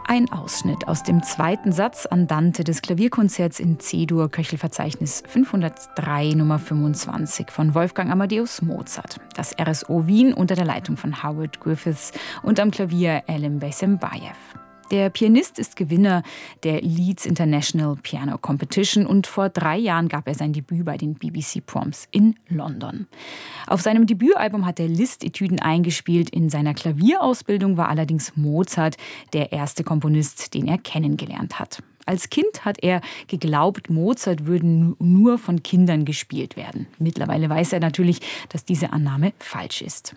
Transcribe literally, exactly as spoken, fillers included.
Ein Ausschnitt aus dem zweiten Satz Andante des Klavierkonzerts in C-Dur, Köchelverzeichnis fünfhundertdrei Nummer fünfundzwanzig von Wolfgang Amadeus Mozart. Das R S O Wien unter der Leitung von Howard Griffiths und am Klavier Elim Beysembayev. Der Pianist ist Gewinner der Leeds International Piano Competition und vor drei Jahren gab er sein Debüt bei den B B C Proms in London. Auf seinem Debütalbum hat er Liszt-Etüden eingespielt. In seiner Klavierausbildung war allerdings Mozart der erste Komponist, den er kennengelernt hat. Als Kind hat er geglaubt, Mozart würde nur von Kindern gespielt werden. Mittlerweile weiß er natürlich, dass diese Annahme falsch ist.